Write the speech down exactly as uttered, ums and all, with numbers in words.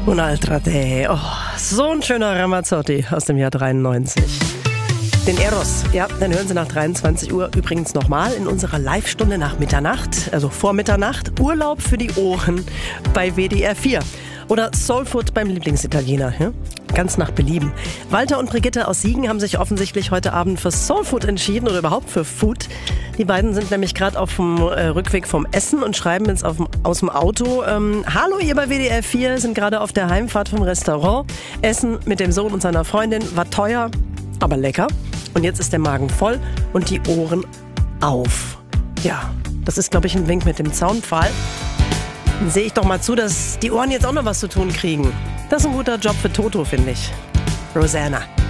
Un'altra te. Oh, so ein schöner Ramazzotti aus dem Jahr dreiundneunzig. Den Eros, ja, dann hören Sie nach dreiundzwanzig Uhr übrigens nochmal in unserer Live-Stunde nach Mitternacht, also vor Mitternacht, Urlaub für die Ohren bei W D R vier. Oder Soulfood beim Lieblingsitaliener, ja? Ganz nach Belieben. Walter und Brigitte aus Siegen haben sich offensichtlich heute Abend für Soulfood entschieden oder überhaupt für Food. Die beiden sind nämlich gerade auf dem äh, Rückweg vom Essen und schreiben jetzt auf dem, aus dem Auto: ähm, Hallo, ihr bei W D R vier, sind gerade auf der Heimfahrt vom Restaurant. Essen mit dem Sohn und seiner Freundin war teuer, aber lecker. Und jetzt ist der Magen voll und die Ohren auf. Ja, das ist, glaube ich, ein Wink mit dem Zaunpfahl. Dann sehe ich doch mal zu, dass die Ohren jetzt auch noch was zu tun kriegen. Das ist ein guter Job für Toto, finde ich. Rosanna.